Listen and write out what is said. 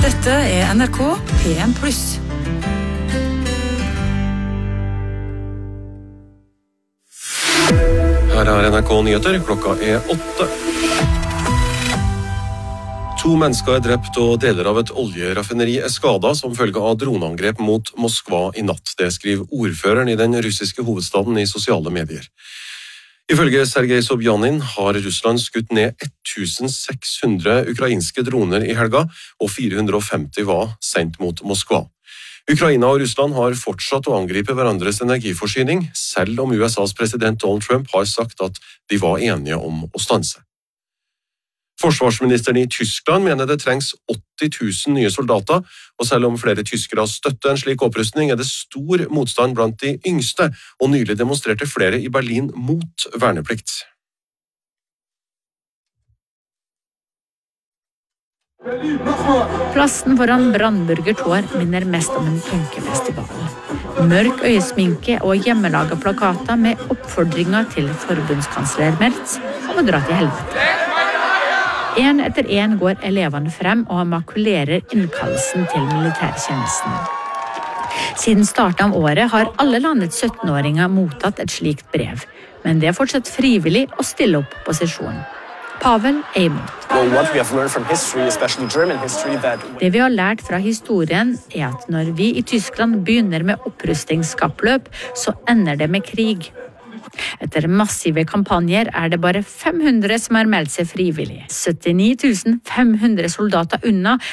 Dette NRK PM+. Her NRK Nyheter, klokka 8. 2 mennesker drept og deler av et oljeraffineri skadet som følge av droneangrep mot Moskva i natt. Det skriver ordføreren i den russiske hovedstaden i sosiale medier. Ifølge Sergej Sobjanin har Russland skutt ned 1600 ukrainske droner i helga, og 450 var sendt mot Moskva. Ukraina og Russland har fortsatt å angripe hverandres energiforsyning, selv om USAs president Donald Trump har sagt at de var enige om å stanse. Forsvarsministeren i Tyskland mener det trengs 80 000 nye soldater, og selv om flere tyskere støtter en slik opprustning, er det stor motstand blant de yngste, og nylig demonstrerte flere i Berlin mot verneplikt. Plassen foran Brandenburger Tor minner mest om en punkefestival. Mørk øyesminke og hjemmelaget plakater med oppfordringer til forbundskansler Merz om å dra til helvete. En etter en går elevene frem og makulerer innkallelsen til militærtjenesten. Siden starten av året har alle landets 17-åringer mottatt et slikt brev, men det er fortsatt frivillig å stille opp på sesjonen. Pavel Eimont. Det vi har lært fra historien er at når vi i Tyskland begynner med opprustningskappløp, så ender det med krig. Etter massive kampanjer er det bare 500 som har meldt seg frivillig. 79 500 soldater unna